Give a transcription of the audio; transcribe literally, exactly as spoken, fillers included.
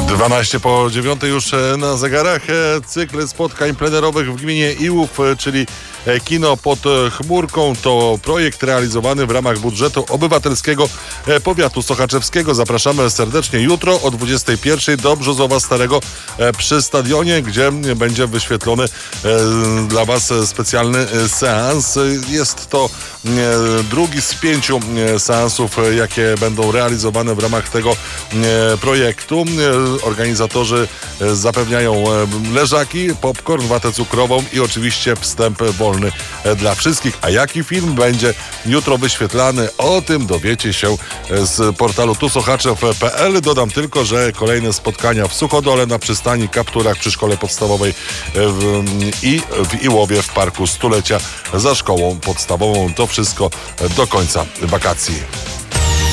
dwanaście po dziewiątej już na zegarach. Cykl spotkań plenerowych w gminie Iłów, czyli Kino pod chmurką, to projekt realizowany w ramach budżetu obywatelskiego powiatu sochaczewskiego. Zapraszamy serdecznie jutro o dwudziestej pierwszej do Brzozowa Starego przy stadionie, gdzie będzie wyświetlony dla Was specjalny seans. Jest to drugi z pięciu seansów, jakie będą realizowane w ramach tego projektu. Organizatorzy zapewniają leżaki, popcorn, watę cukrową i oczywiście wstęp wolny dla wszystkich. A jaki film będzie jutro wyświetlany? O tym dowiecie się z portalu tusoczaczew kropka pe el. Dodam tylko, że kolejne spotkania w Suchodole, na przystani, Kapturach przy szkole podstawowej w, i w Iłowie w Parku Stulecia za szkołą podstawową. To wszystko do końca wakacji.